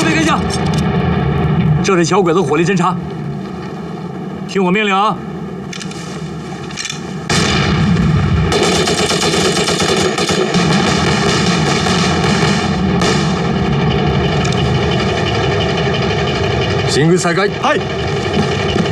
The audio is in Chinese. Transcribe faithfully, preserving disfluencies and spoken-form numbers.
备开枪！这是小鬼子火力侦察，听我命令啊！ 進軍再開。 はい。